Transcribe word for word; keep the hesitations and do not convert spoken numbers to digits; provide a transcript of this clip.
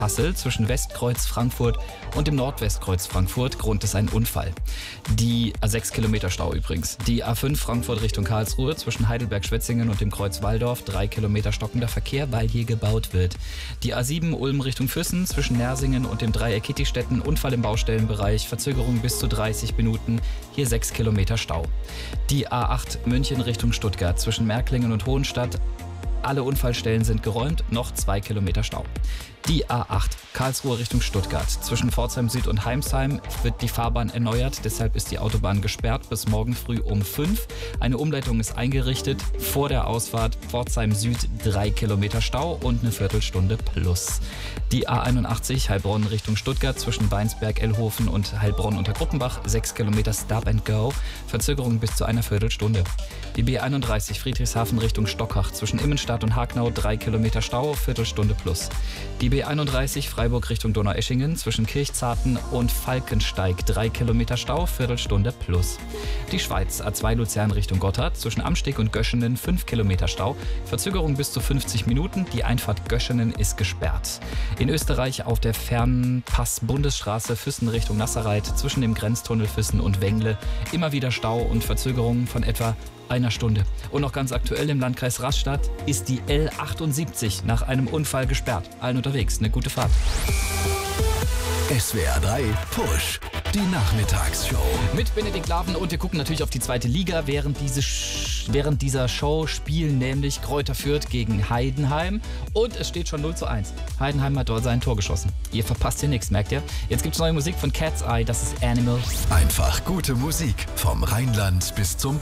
Kassel zwischen Westkreuz Frankfurt und dem Nordwestkreuz Frankfurt. Grund ist ein Unfall. Die A sechs Kilometer Stau übrigens. Die A fünf Frankfurt Richtung Karlsruhe zwischen Heidelberg-Schwetzingen und dem Kreuz Walldorf. drei Kilometer stockender Verkehr, weil hier gebaut wird. Die A sieben Ulm Richtung Füssen zwischen Nersingen und dem Dreieck Kittistetten. Unfall im Baustellenbereich. Verzögerung bis zu dreißig Minuten. Hier sechs Kilometer Stau. Die A acht München Richtung Stuttgart zwischen Märklingen und Hohenstadt. Alle Unfallstellen sind geräumt, noch zwei Kilometer Stau. Die A acht Karlsruhe Richtung Stuttgart. Zwischen Pforzheim Süd und Heimsheim wird die Fahrbahn erneuert, deshalb ist die Autobahn gesperrt bis morgen früh um fünf. Eine Umleitung ist eingerichtet. Vor der Ausfahrt Pforzheim Süd drei Kilometer Stau und eine Viertelstunde plus. Die A einundachtzig Heilbronn Richtung Stuttgart zwischen Weinsberg, Ellhofen und Heilbronn unter Gruppenbach. sechs Kilometer Stop and Go. Verzögerung bis zu einer Viertelstunde. Die B einunddreißig Friedrichshafen Richtung Stockach zwischen Immenstadt und Hagnau drei Kilometer Stau, Viertelstunde plus. Die B einunddreißig Freiburg Richtung Donaueschingen zwischen Kirchzarten und Falkensteig drei Kilometer Stau, Viertelstunde plus. Die Schweiz A zwei Luzern Richtung Gotthard zwischen Amsteg und Göschenen fünf Kilometer Stau, Verzögerung bis zu fünfzig Minuten. Die Einfahrt Göschenen ist gesperrt. In Österreich auf der Fernpass-Bundesstraße Füssen Richtung Nasserreit zwischen dem Grenztunnel Füssen und Wengle immer wieder Stau und Verzögerungen von etwa einer Stunde. Und noch ganz aktuell im Landkreis Rastatt ist die L achtundsiebzig nach einem Unfall gesperrt. Allen unterwegs, eine gute Fahrt. S W R drei Push, die Nachmittagsshow. Mit Benedikt Laven und wir gucken natürlich auf die zweite Liga. Während, diese Sch- während dieser Show spielen nämlich Kräuter Fürth gegen Heidenheim und es steht schon null zu eins. Heidenheim hat dort sein Tor geschossen. Ihr verpasst hier nichts, merkt ihr? Jetzt gibt's neue Musik von Cat's Eye, das ist Animal. Einfach gute Musik vom Rheinland bis zum